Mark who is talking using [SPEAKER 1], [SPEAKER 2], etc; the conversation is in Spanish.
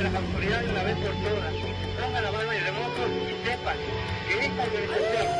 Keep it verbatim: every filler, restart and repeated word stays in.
[SPEAKER 1] las autoridades de una vez por todas, pongan la mano en remoto y sepan que esta organización